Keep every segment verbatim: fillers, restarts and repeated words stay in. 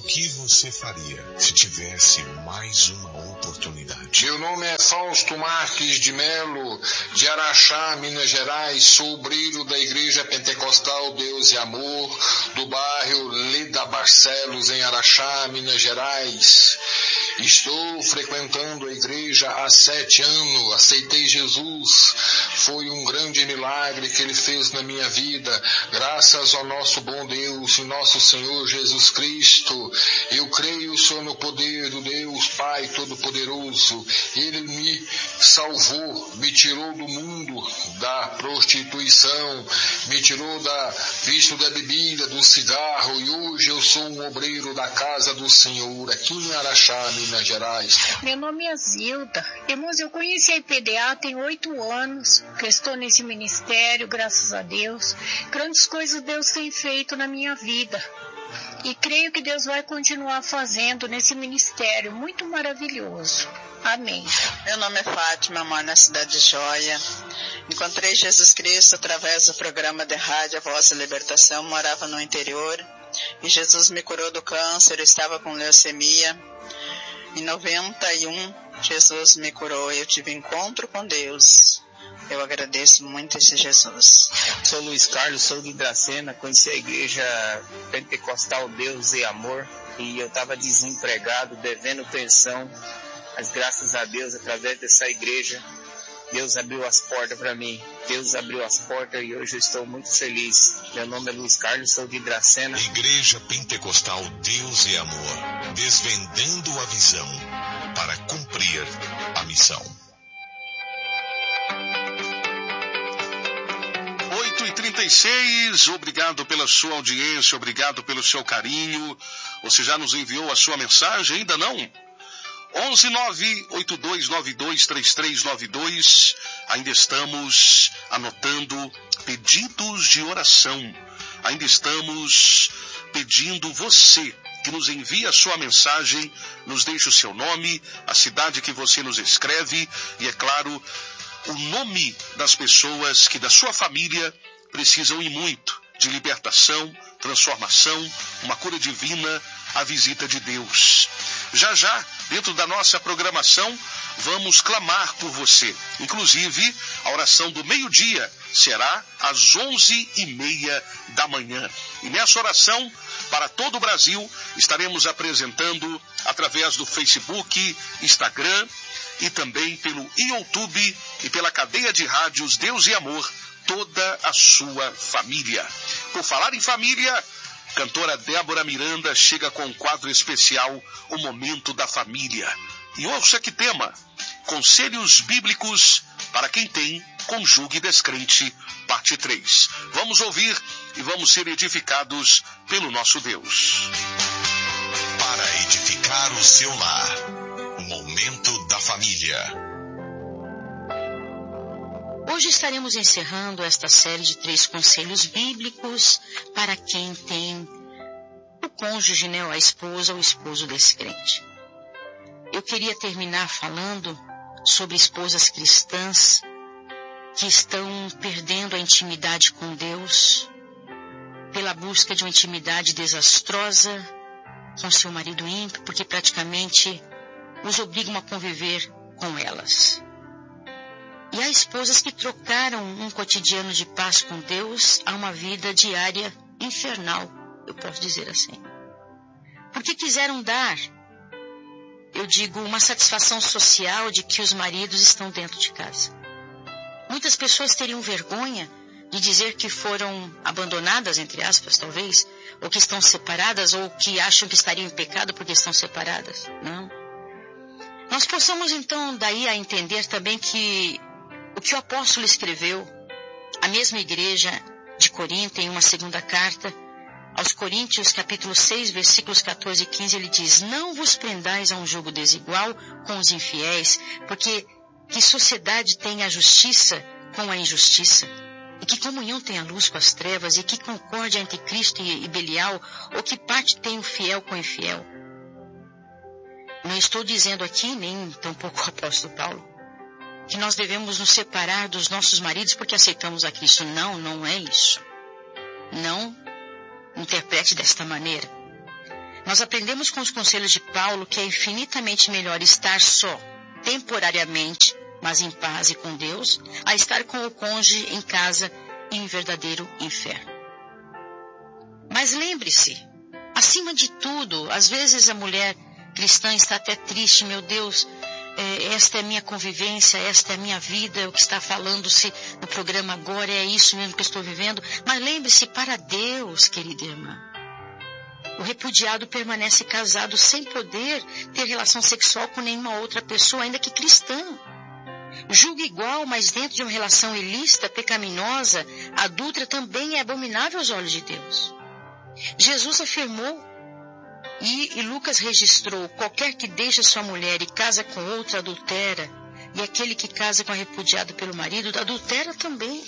que você faria se tivesse mais uma oportunidade? Meu nome é Fausto Marques de Melo, de Araxá, Minas Gerais. Sou obreiro da Igreja Pentecostal Deus e Amor, do bairro Leda Barcelos, em Araxá, Minas Gerais. Estou frequentando a igreja há sete anos, aceitei Jesus, foi um grande milagre que Ele fez na minha vida, graças ao nosso bom Deus e nosso Senhor Jesus Cristo. Eu creio só no poder do Deus Pai Todo-Poderoso. Ele me salvou, me tirou do mundo da prostituição, me tirou da vício da bebida, do cigarro, e hoje eu sou um obreiro da casa do Senhor, aqui em Araxá, Minas Gerais. Meu nome é Zilda. Irmãos, eu conheci a I P D A tem oito anos, que eu estou nesse ministério, graças a Deus. Grandes coisas Deus tem feito na minha vida. E creio que Deus vai continuar fazendo nesse ministério muito maravilhoso. Amém. Meu nome é Fátima, moro na cidade de Joia. Encontrei Jesus Cristo através do programa de rádio A Voz da Libertação. Morava no interior e Jesus me curou do câncer. Eu estava com leucemia. Em noventa e um, Jesus me curou e eu tive encontro com Deus. Eu agradeço muito esse Jesus. Sou Luiz Carlos, sou de Dracena, conheci a igreja Pentecostal Deus e Amor e eu estava desempregado, devendo pensão, mas graças a Deus, através dessa igreja, Deus abriu as portas para mim. Deus abriu as portas e hoje eu estou muito feliz. Meu nome é Luiz Carlos, sou de Dracena. Igreja Pentecostal Deus e Amor, desvendando a visão para cumprir a missão. oito e trinta e seis, obrigado pela sua audiência, obrigado pelo seu carinho. Você já nos enviou a sua mensagem? Ainda não? onze nove oito dois nove dois três três nove dois. Ainda estamos anotando pedidos de oração. Ainda estamos pedindo você que nos envie a sua mensagem, nos deixe o seu nome, a cidade que você nos escreve e, é claro, o nome das pessoas que da sua família precisam e muito de libertação, transformação, uma cura divina, a visita de Deus. Já já, dentro da nossa programação, vamos clamar por você. Inclusive, a oração do meio-dia será às onze e meia da manhã. E nessa oração, para todo o Brasil, estaremos apresentando através do Facebook, Instagram e também pelo YouTube e pela cadeia de rádios Deus e Amor, toda a sua família. Por falar em família, cantora Débora Miranda chega com um quadro especial, O Momento da Família. E ouça que tema: Conselhos Bíblicos para quem tem cônjuge descrente, parte três. Vamos ouvir e vamos ser edificados pelo nosso Deus. Para edificar o seu lar, o Momento da Família. Hoje estaremos encerrando esta série de três conselhos bíblicos para quem tem o cônjuge, né, a esposa ou o esposo descrente. Eu queria terminar falando sobre esposas cristãs que estão perdendo a intimidade com Deus pela busca de uma intimidade desastrosa com seu marido ímpio, porque praticamente os obrigam a conviver com elas. E há esposas que trocaram um cotidiano de paz com Deus a uma vida diária infernal, eu posso dizer assim. Porque quiseram dar, eu digo, uma satisfação social de que os maridos estão dentro de casa. Muitas pessoas teriam vergonha de dizer que foram abandonadas, entre aspas, talvez, ou que estão separadas, ou que acham que estariam em pecado porque estão separadas. Não. Nós possamos, então, daí a entender também que o que o apóstolo escreveu, a mesma igreja de Corinto, em uma segunda carta, aos Coríntios, capítulo seis, versículos catorze e quinze, ele diz: não vos prendais a um jugo desigual com os infiéis, porque que sociedade tem a justiça com a injustiça? E que comunhão tem a luz com as trevas? E que concórdia entre Cristo e Belial? Ou que parte tem o fiel com o infiel? Não estou dizendo aqui, nem tampouco o apóstolo Paulo, que nós devemos nos separar dos nossos maridos porque aceitamos a Cristo. Não, não é isso. Não interprete desta maneira. Nós aprendemos com os conselhos de Paulo que é infinitamente melhor estar só, temporariamente, mas em paz e com Deus, a estar com o cônjuge em casa em verdadeiro inferno. Mas lembre-se, acima de tudo, às vezes a mulher cristã está até triste, meu Deus, esta é a minha convivência, esta é a minha vida, o que está falando-se no programa agora é isso mesmo que eu estou vivendo. Mas lembre-se, para Deus, querida irmã, o repudiado permanece casado sem poder ter relação sexual com nenhuma outra pessoa, ainda que cristã. Julga igual, mas dentro de uma relação ilícita, pecaminosa, adúltera, também é abominável aos olhos de Deus. Jesus afirmou, e, e Lucas registrou, qualquer que deixa sua mulher e casa com outra adultera, e aquele que casa com a repudiada pelo marido, adultera também.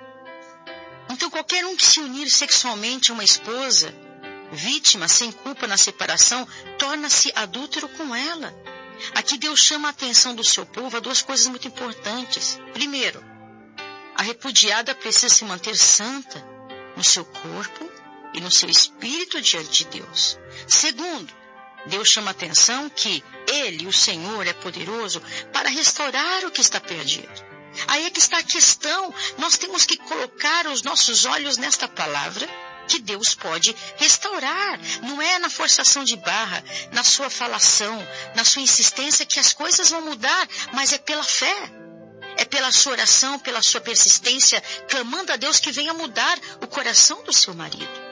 Então qualquer um que se unir sexualmente a uma esposa, vítima sem culpa na separação, torna-se adúltero com ela. Aqui Deus chama a atenção do seu povo a duas coisas muito importantes. Primeiro, a repudiada precisa se manter santa no seu corpo e no seu espírito diante de Deus. Segundo, Deus chama a atenção que Ele, o Senhor, é poderoso para restaurar o que está perdido. Aí é que está a questão. Nós temos que colocar os nossos olhos nesta palavra que Deus pode restaurar. Não é na forçação de barra, na sua falação, na sua insistência que as coisas vão mudar, mas é pela fé. É pela sua oração, pela sua persistência, clamando a Deus que venha mudar o coração do seu marido.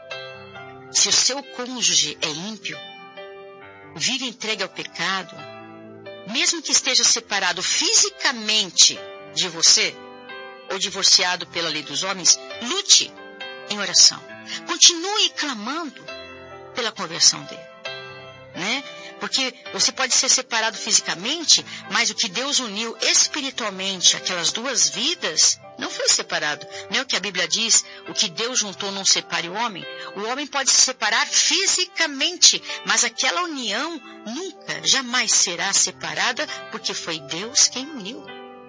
Se o seu cônjuge é ímpio, vive entregue ao pecado, mesmo que esteja separado fisicamente de você, ou divorciado pela lei dos homens, lute em oração. Continue clamando pela conversão dele, né? Porque você pode ser separado fisicamente, mas o que Deus uniu espiritualmente, aquelas duas vidas, não foi separado. Não é o que a Bíblia diz, o que Deus juntou não separe o homem. O homem pode se separar fisicamente, mas aquela união nunca, jamais será separada, porque foi Deus quem uniu.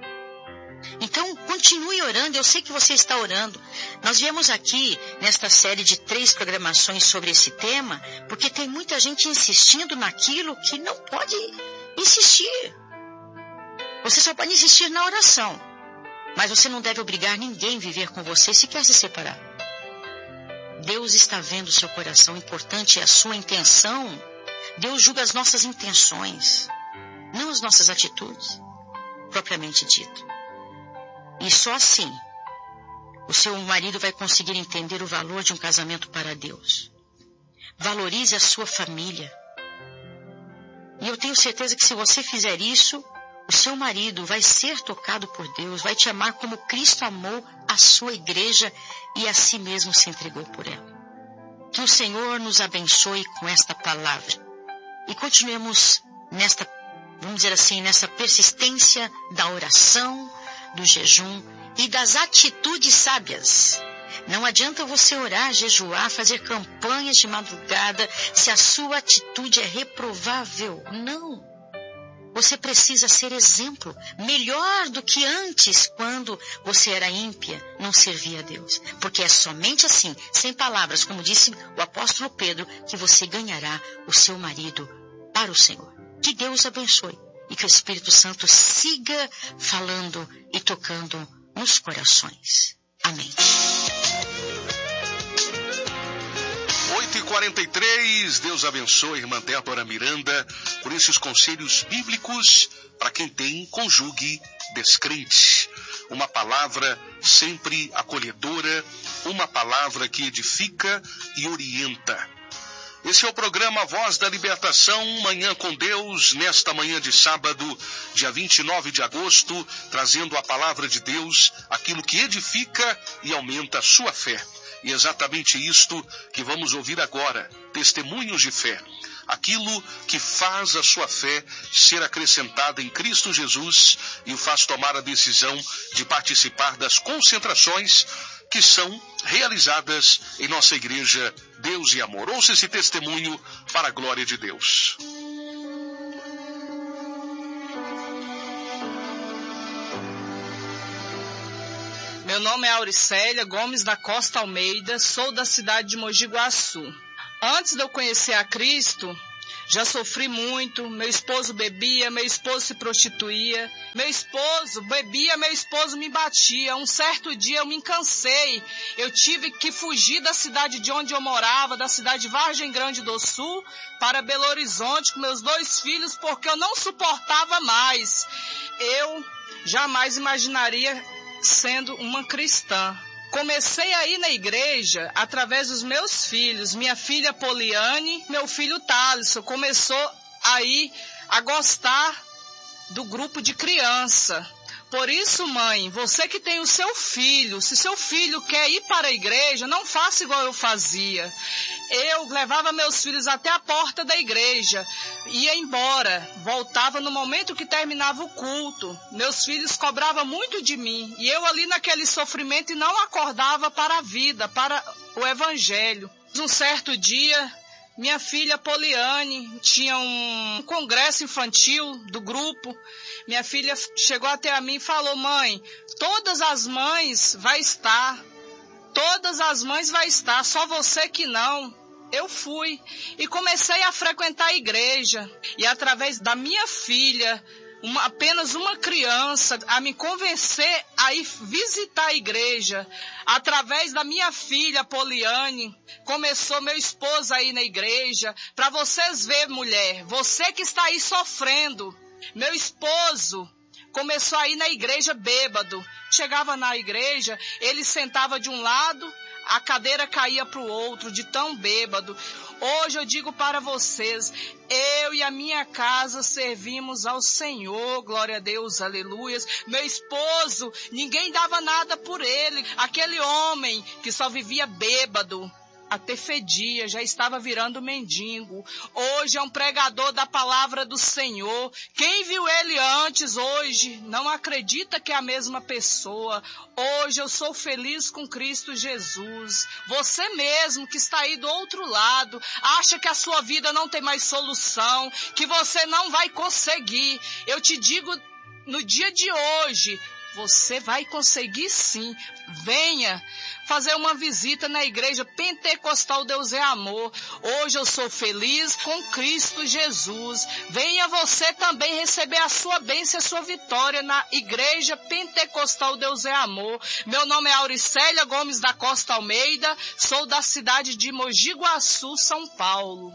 Então, continue orando, eu sei que você está orando. Nós viemos aqui, nesta série de três programações sobre esse tema, porque tem muita gente insistindo naquilo que não pode insistir. Você só pode insistir na oração, mas você não deve obrigar ninguém a viver com você se quer se separar. Deus está vendo o seu coração, importante é a sua intenção. Deus julga as nossas intenções, não as nossas atitudes, propriamente dito. E só assim, o seu marido vai conseguir entender o valor de um casamento para Deus. Valorize a sua família. E eu tenho certeza que se você fizer isso, o seu marido vai ser tocado por Deus, vai te amar como Cristo amou a sua igreja e a si mesmo se entregou por ela. Que o Senhor nos abençoe com esta palavra. E continuemos nesta, vamos dizer assim, nessa persistência da oração, do jejum e das atitudes sábias. Não adianta você orar, jejuar, fazer campanhas de madrugada se a sua atitude é reprovável. Não. Você precisa ser exemplo, melhor do que antes, quando você era ímpia, não servia a Deus. Porque é somente assim, sem palavras, como disse o apóstolo Pedro, que você ganhará o seu marido para o Senhor. Que Deus abençoe. E que o Espírito Santo siga falando e tocando nos corações. Amém. oito e quarenta e três, Deus abençoe, irmã Débora Miranda, por esses conselhos bíblicos para quem tem cônjuge descrente. Uma palavra sempre acolhedora, uma palavra que edifica e orienta. Esse é o programa Voz da Libertação, Manhã com Deus, nesta manhã de sábado, dia vinte e nove de agosto, trazendo a palavra de Deus, aquilo que edifica e aumenta a sua fé. E exatamente isto que vamos ouvir agora, testemunhos de fé. Aquilo que faz a sua fé ser acrescentada em Cristo Jesus e o faz tomar a decisão de participar das concentrações que são realizadas em nossa igreja Deus e Amor. Ouça esse testemunho para a glória de Deus. Meu nome é Auricélia Gomes da Costa Almeida, sou da cidade de Mogi Guaçu. Antes de eu conhecer a Cristo, já sofri muito, meu esposo bebia, meu esposo se prostituía, meu esposo bebia, meu esposo me batia. Um certo dia eu me cansei, eu tive que fugir da cidade de onde eu morava, da cidade de Vargem Grande do Sul, para Belo Horizonte com meus dois filhos, porque eu não suportava mais. Eu jamais imaginaria sendo uma cristã. Comecei a ir na igreja através dos meus filhos. Minha filha Poliane, meu filho Thaleson, começou a ir a gostar do grupo de criança. Por isso, mãe, você que tem o seu filho, se seu filho quer ir para a igreja, não faça igual eu fazia. Eu levava meus filhos até a porta da igreja, ia embora, voltava no momento que terminava o culto. Meus filhos cobravam muito de mim, e eu ali naquele sofrimento e não acordava para a vida, para o evangelho. Um certo dia, minha filha Poliane tinha um congresso infantil do grupo. Minha filha chegou até a mim e falou: mãe, todas as mães vai estar, todas as mães vai estar, só você que não. Eu fui e comecei a frequentar a igreja. E através da minha filha, uma, apenas uma criança, a me convencer a ir visitar a igreja. Através da minha filha, Poliane, começou meu esposo a ir na igreja. Para vocês verem, mulher, você que está aí sofrendo. Meu esposo começou a ir na igreja bêbado. Chegava na igreja, ele sentava de um lado, a cadeira caía para o outro, de tão bêbado. Hoje eu digo para vocês, eu e a minha casa servimos ao Senhor, glória a Deus, aleluias. Meu esposo, ninguém dava nada por ele. Aquele homem que só vivia bêbado, até fedia, já estava virando mendigo. Hoje é um pregador da palavra do Senhor. Quem viu ele antes, hoje, não acredita que é a mesma pessoa. Hoje eu sou feliz com Cristo Jesus. Você mesmo que está aí do outro lado, acha que a sua vida não tem mais solução, que você não vai conseguir. Eu te digo, no dia de hoje, você vai conseguir sim. Venha fazer uma visita na igreja Pentecostal Deus é Amor. Hoje eu sou feliz com Cristo Jesus. Venha você também receber a sua bênção e a sua vitória na igreja Pentecostal Deus é Amor. Meu nome é Auricélia Gomes da Costa Almeida. Sou da cidade de Mogi Guaçu, São Paulo.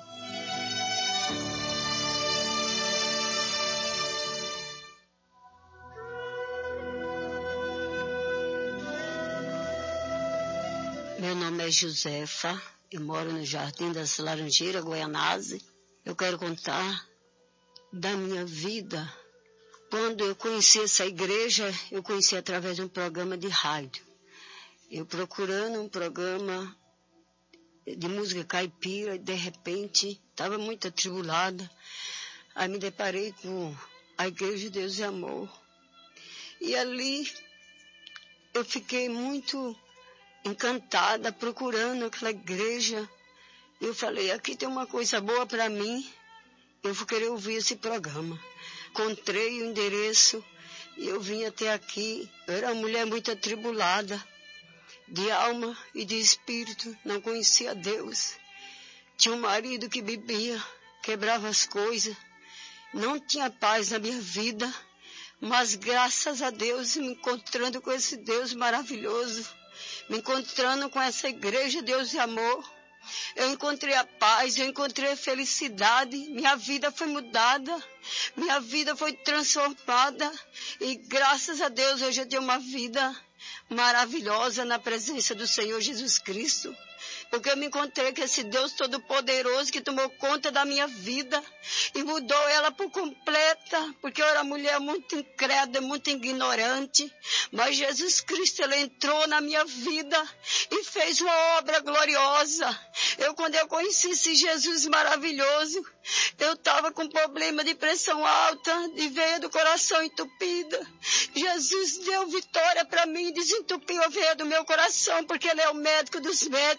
Meu nome é Josefa, eu moro no Jardim das Laranjeiras, Goianazes. Eu quero contar da minha vida. Quando eu conheci essa igreja, eu conheci através de um programa de rádio. Eu procurando um programa de música caipira, e de repente, estava muito atribulada. Aí me deparei com a Igreja de Deus e Amor. E ali eu fiquei muito encantada, procurando aquela igreja. Eu falei, aqui tem uma coisa boa para mim, eu vou querer ouvir esse programa. Encontrei o endereço e eu vim até aqui. Eu era uma mulher muito atribulada, de alma e de espírito, não conhecia Deus. Tinha um marido que bebia, quebrava as coisas, não tinha paz na minha vida, mas graças a Deus, me encontrando com esse Deus maravilhoso, me encontrando com essa igreja Deus e Amor, eu encontrei a paz, eu encontrei a felicidade, minha vida foi mudada, minha vida foi transformada e graças a Deus hoje eu tenho uma vida maravilhosa na presença do Senhor Jesus Cristo. Porque eu me encontrei com esse Deus Todo-Poderoso que tomou conta da minha vida e mudou ela por completa, porque eu era mulher muito incrédula, muito ignorante, mas Jesus Cristo, Ele entrou na minha vida e fez uma obra gloriosa. Eu, quando eu conheci esse Jesus maravilhoso, eu estava com problema de pressão alta, de veia do coração entupida. Jesus deu vitória para mim, desentupiu a veia do meu coração, porque Ele é o médico dos médicos.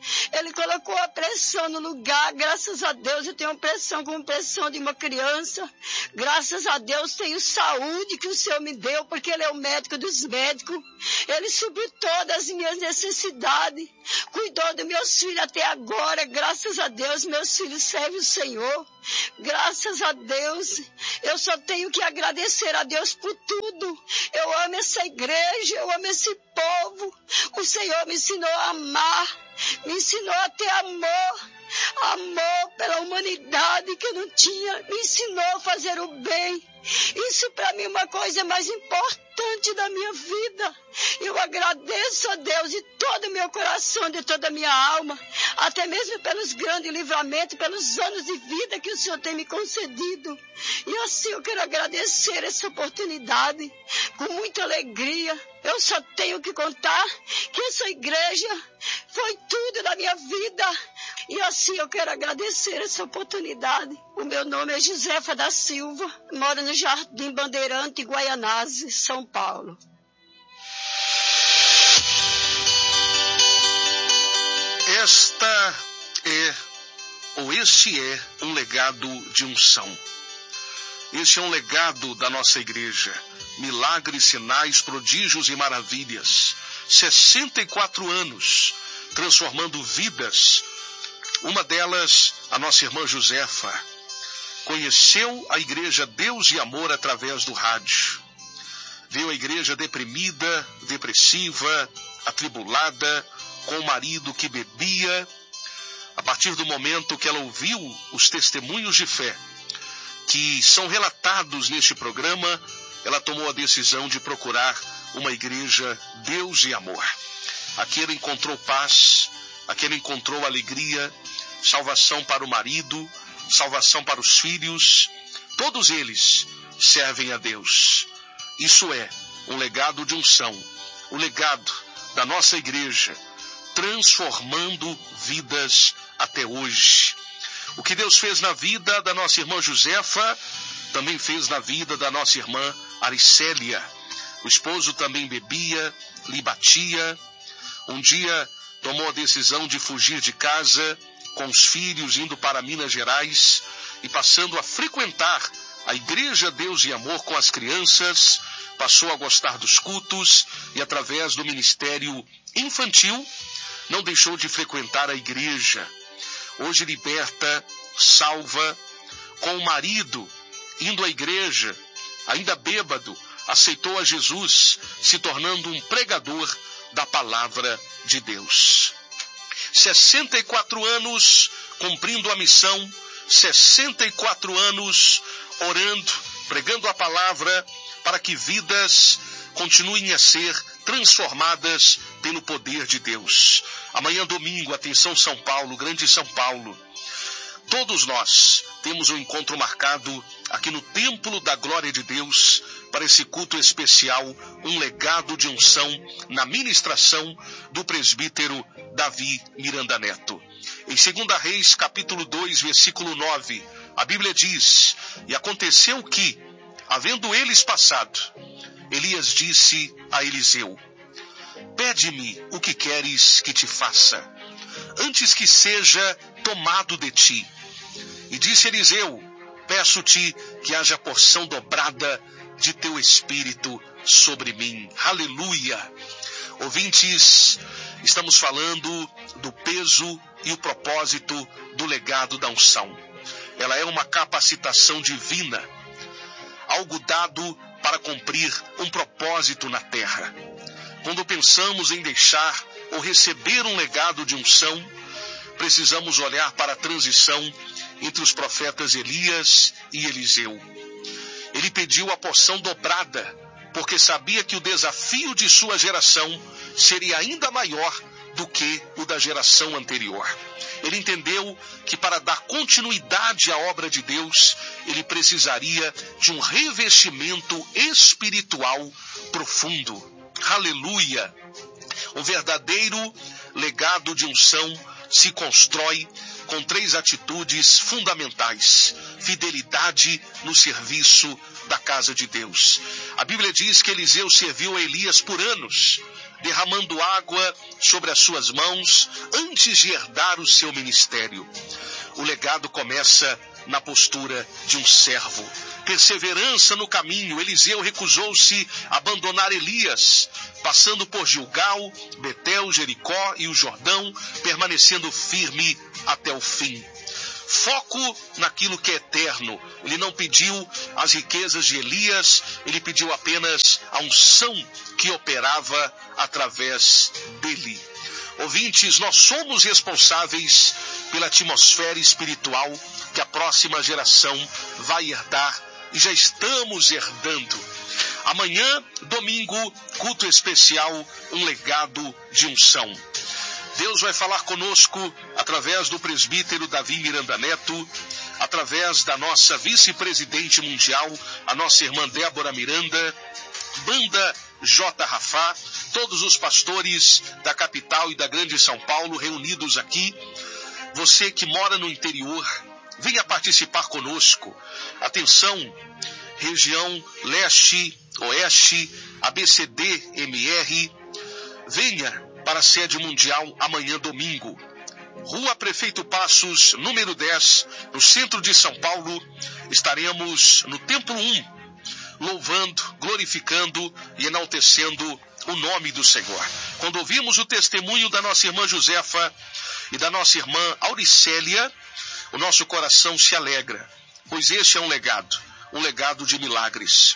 Ele colocou a pressão no lugar. Graças a Deus eu tenho pressão como pressão de uma criança. Graças a Deus tenho saúde que o Senhor me deu, porque Ele é o médico dos médicos. Ele supriu todas as minhas necessidades. Cuidou dos meus filhos até agora. Graças a Deus meus filhos servem o Senhor. Graças a Deus. Eu só tenho que agradecer a Deus por tudo. Eu amo essa igreja, eu amo esse povo. O Senhor me ensinou a amar, me ensinou a ter amor, amor pela humanidade que eu não tinha, me ensinou a fazer o bem. Isso para mim é uma coisa mais importante da minha vida. Eu agradeço a Deus de todo o meu coração, de toda a minha alma, até mesmo pelos grandes livramentos, pelos anos de vida que o Senhor tem me concedido. E assim eu quero agradecer essa oportunidade com muita alegria. Eu só tenho que contar que essa igreja foi tudo na minha vida. E assim eu quero agradecer essa oportunidade. O meu nome é Josefa da Silva, moro no Jardim Bandeirante, Guaianazes, São Paulo. Esta é, ou este é, um legado de unção. Este é um legado da nossa igreja. Milagres, sinais, prodígios e maravilhas. sessenta e quatro anos, transformando vidas. Uma delas, a nossa irmã Josefa, conheceu a igreja Deus e Amor através do rádio. Viu a igreja deprimida, depressiva, atribulada, com o marido que bebia. A partir do momento que ela ouviu os testemunhos de fé que são relatados neste programa, ela tomou a decisão de procurar uma igreja Deus e Amor. Aqui ela encontrou paz, aqui ela encontrou alegria, salvação para o marido, salvação para os filhos. Todos eles servem a Deus. Isso é um legado de unção, o legado da nossa igreja, transformando vidas até hoje. O que Deus fez na vida da nossa irmã Josefa, também fez na vida da nossa irmã Aricélia. O esposo também bebia, lhe batia. Um dia tomou a decisão de fugir de casa, com os filhos indo para Minas Gerais e passando a frequentar a igreja Deus e Amor com as crianças. Passou a gostar dos cultos e, através do ministério infantil, não deixou de frequentar a igreja. Hoje liberta, salva, com o marido, indo à igreja, ainda bêbado, aceitou a Jesus, se tornando um pregador da palavra de Deus. sessenta e quatro anos cumprindo a missão, sessenta e quatro anos orando, pregando a palavra, para que vidas continuem a ser transformadas pelo poder de Deus. Amanhã, domingo, atenção São Paulo, grande São Paulo. Todos nós temos um encontro marcado aqui no Templo da Glória de Deus para esse culto especial, um legado de unção na ministração do presbítero Davi Miranda Neto. Em segunda Reis, capítulo dois, versículo nove, a Bíblia diz: E aconteceu que, havendo eles passado, Elias disse a Eliseu: Pede-me o que queres que te faça, antes que seja tomado de ti. E disse Eliseu: Peço-te que haja porção dobrada de teu espírito sobre mim. Aleluia! Ouvintes, estamos falando do peso e o propósito do legado da unção. Ela é uma capacitação divina, algo dado para cumprir um propósito na terra. Quando pensamos em deixar ou receber um legado de unção, precisamos olhar para a transição entre os profetas Elias e Eliseu. Ele pediu a porção dobrada, porque sabia que o desafio de sua geração seria ainda maior do que o da geração anterior. Ele entendeu que para dar continuidade à obra de Deus, ele precisaria de um revestimento espiritual profundo. Aleluia! O verdadeiro legado de unção se constrói com três atitudes fundamentais: fidelidade no serviço da casa de Deus. A Bíblia diz que Eliseu serviu a Elias por anos, derramando água sobre as suas mãos antes de herdar o seu ministério. O legado começa na postura de um servo. Perseverança no caminho. Eliseu recusou-se a abandonar Elias, passando por Gilgal, Betel, Jericó e o Jordão, permanecendo firme até o fim. Foco naquilo que é eterno. Ele não pediu as riquezas de Elias, ele pediu apenas a unção que operava através dele. Ouvintes, nós somos responsáveis pela atmosfera espiritual que a próxima geração vai herdar e já estamos herdando. Amanhã, domingo, culto especial, um legado de unção. Deus vai falar conosco através do presbítero Davi Miranda Neto, através da nossa vice-presidente mundial, a nossa irmã Débora Miranda, banda J. Rafá, todos os pastores da capital e da grande São Paulo reunidos aqui. Você que mora no interior, venha participar conosco. Atenção, região leste, oeste, A B C D, M R, venha para a sede mundial amanhã domingo. Rua Prefeito Passos, número dez, no centro de São Paulo. Estaremos no Templo um, louvando, glorificando e enaltecendo o nome do Senhor. Quando ouvimos o testemunho da nossa irmã Josefa e da nossa irmã Auricélia, o nosso coração se alegra, pois este é um legado, um legado de milagres.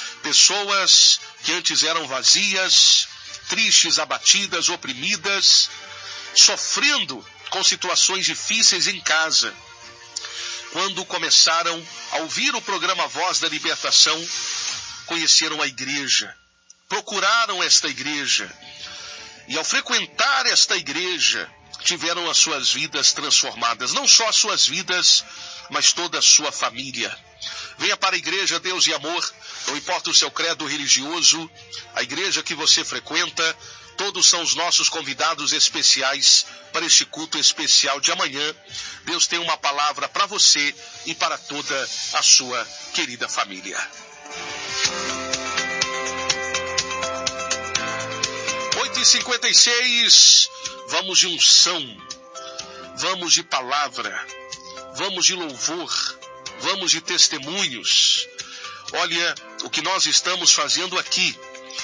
Pessoas que antes eram vazias, tristes, abatidas, oprimidas, sofrendo com situações difíceis em casa. Quando começaram a ouvir o programa Voz da Libertação, conheceram a igreja, procuraram esta igreja, e ao frequentar esta igreja, tiveram as suas vidas transformadas, não só as suas vidas, mas toda a sua família. Venha para a igreja Deus e Amor, não importa o seu credo religioso, a igreja que você frequenta, todos são os nossos convidados especiais para este culto especial de amanhã. Deus tem uma palavra para você e para toda a sua querida família. oito e cinquenta e seis, vamos de unção, vamos de palavra, vamos de louvor, vamos de testemunhos. Olha, o que nós estamos fazendo aqui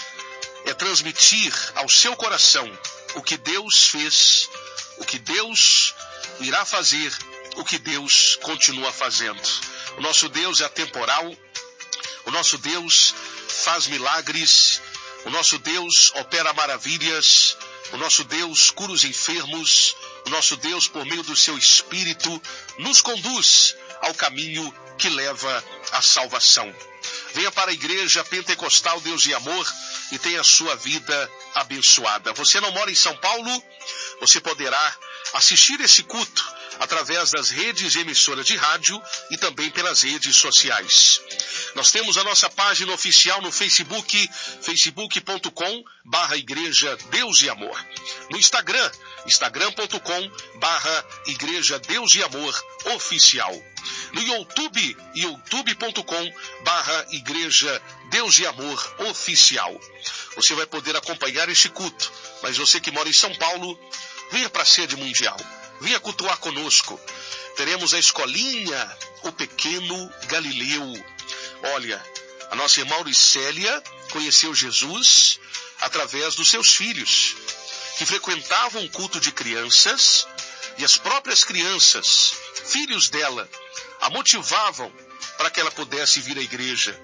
é transmitir ao seu coração o que Deus fez, o que Deus irá fazer, o que Deus continua fazendo. O nosso Deus é atemporal, o nosso Deus faz milagres, o nosso Deus opera maravilhas, o nosso Deus cura os enfermos, o nosso Deus, por meio do seu Espírito, nos conduz ao caminho que leva à salvação. Venha para a igreja Pentecostal Deus e Amor e tenha a sua vida abençoada. Você não mora em São Paulo? Você poderá assistir esse culto através das redes e emissoras de rádio e também pelas redes sociais. Nós temos a nossa página oficial no Facebook, facebook ponto com barra Igreja Deus e Amor. No Instagram, instagram ponto com barra Igreja Deus e Amor Oficial. No YouTube, youtube ponto com barra Igreja Deus e Amor Oficial. Você vai poder acompanhar este culto, mas você que mora em São Paulo, venha para a sede mundial. Venha cultuar conosco. Teremos a escolinha, o Pequeno Galileu. Olha, a nossa irmã Auricélia conheceu Jesus através dos seus filhos, que frequentavam um culto de crianças, e as próprias crianças, filhos dela, a motivavam para que ela pudesse vir à igreja.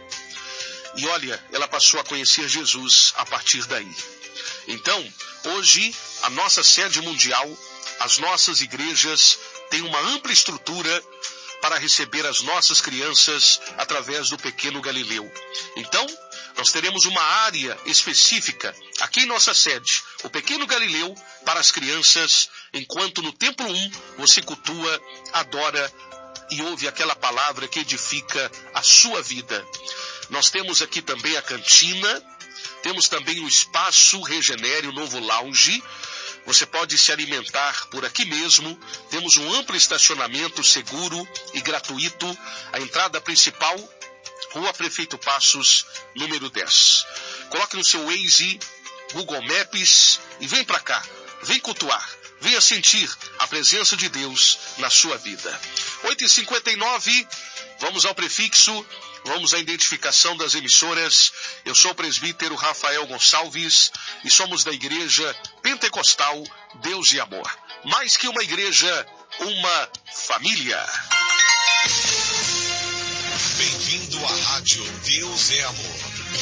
E olha, ela passou a conhecer Jesus a partir daí. Então, hoje, a nossa sede mundial, as nossas igrejas têm uma ampla estrutura para receber as nossas crianças através do Pequeno Galileu. Então, nós teremos uma área específica aqui em nossa sede, o Pequeno Galileu, para as crianças, enquanto no Templo um você cultua, adora e ouve aquela palavra que edifica a sua vida. Nós temos aqui também a cantina, temos também o Espaço Regenere, o novo lounge, Você pode se alimentar por aqui mesmo. Temos um amplo estacionamento seguro e gratuito. A entrada principal, Rua Prefeito Passos, número dez. Coloque no seu Waze, Google Maps e vem para cá. Vem cultuar. Venha sentir a presença de Deus na sua vida. oito e cinquenta e nove, vamos ao prefixo, vamos à identificação das emissoras. Eu sou o presbítero Rafael Gonçalves e somos da Igreja Pentecostal Deus e Amor. Mais que uma igreja, uma família. Bem-vindo à Rádio Deus é Amor.